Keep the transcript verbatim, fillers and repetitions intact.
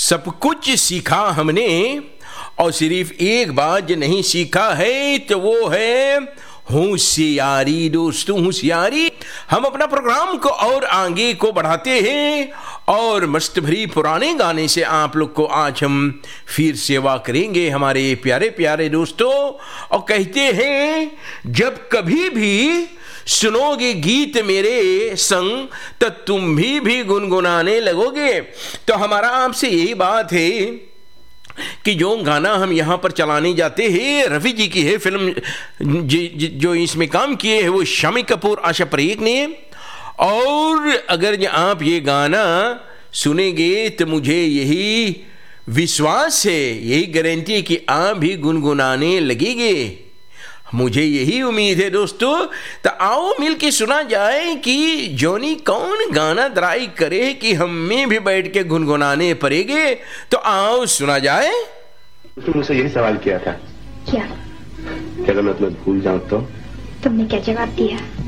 सब कुछ सीखा हमने और सिर्फ एक बात जो नहीं सीखा है तो वो है होशियारी। दोस्तों होशियारी। हम अपना प्रोग्राम को और आगे को बढ़ाते हैं और मस्त भरी पुराने गाने से आप लोग को आज हम फिर सेवा करेंगे हमारे प्यारे प्यारे दोस्तों। और कहते हैं जब कभी भी सुनोगे गीत मेरे संग तो तुम भी भी गुनगुनाने लगोगे। तो हमारा आपसे यही बात है कि जो गाना हम यहाँ पर चलाने जाते हैं रफ़ी जी की है फिल्म, ज, ज, जो इसमें काम किए हैं वो शम्मी कपूर आशा परेख ने। और अगर आप ये गाना सुनेंगे तो मुझे यही विश्वास है, यही गारंटी है कि आप भी गुनगुनाने लगेंगे। मुझे यही उम्मीद है दोस्तों। तो आओ मिल के सुना जाए कि जोनी कौन गाना द्राई करे कि हमें भी बैठ के गुनगुनाने पड़ेंगे। तो आओ सुना जाए। तुमने मुझसे यही सवाल किया था। क्या? कि अगर मैं तुम्हें भूल जाऊं तो? तुमने क्या जवाब दिया?